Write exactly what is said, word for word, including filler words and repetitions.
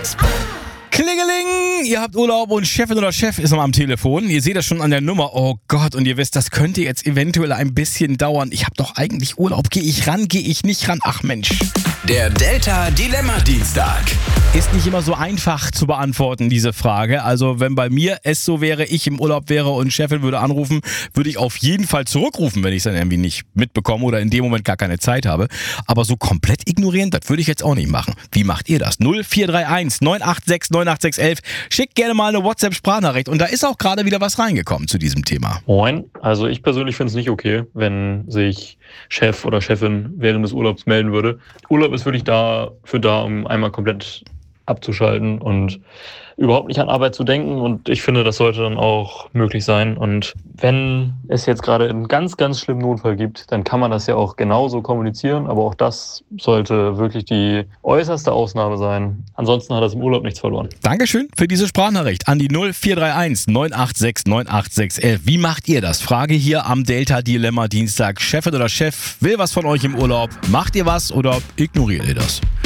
Klingeling, ihr habt Urlaub und Chefin oder Chef ist noch am Telefon. Ihr seht das schon an der Nummer. Oh Gott, und ihr wisst, das könnte jetzt eventuell ein bisschen dauern. Ich habe doch eigentlich Urlaub. Gehe ich ran, gehe ich nicht ran? Ach Mensch. Der Delta Dilemma Dienstag. Ist nicht immer so einfach zu beantworten, diese Frage. Also wenn bei mir es so wäre, ich im Urlaub wäre und Chefin würde anrufen, würde ich auf jeden Fall zurückrufen, wenn ich es dann irgendwie nicht mitbekomme oder in dem Moment gar keine Zeit habe. Aber so komplett ignorieren, das würde ich jetzt auch nicht machen. Wie macht ihr das? null vier drei eins neun acht sechs neun acht sechs eins. Schickt gerne mal eine WhatsApp-Sprachnachricht. Und da ist auch gerade wieder was reingekommen zu diesem Thema. Moin, also ich persönlich finde es nicht okay, wenn sich Chef oder Chefin während des Urlaubs melden würde. Urlaub ist wirklich dafür da, um einmal komplett abzuschalten und überhaupt nicht an Arbeit zu denken, und ich finde, das sollte dann auch möglich sein. Und wenn es jetzt gerade einen ganz, ganz schlimmen Notfall gibt, dann kann man das ja auch genauso kommunizieren, aber auch das sollte wirklich die äußerste Ausnahme sein. Ansonsten hat das im Urlaub nichts verloren. Dankeschön für diese Sprachnachricht an die null vier drei eins neun acht sechs neun acht sechs eins. Wie macht ihr das? Frage hier am Delta Dilemma Dienstag. Chefin oder Chef will was von euch im Urlaub. Macht ihr was oder ignoriert ihr das?